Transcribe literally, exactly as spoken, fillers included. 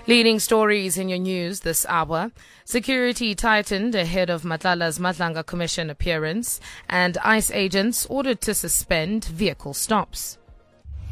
Leading stories in your news this hour. Security tightened ahead of Matlala's Madlanga Commission appearance, and ICE agents ordered to suspend vehicle stops.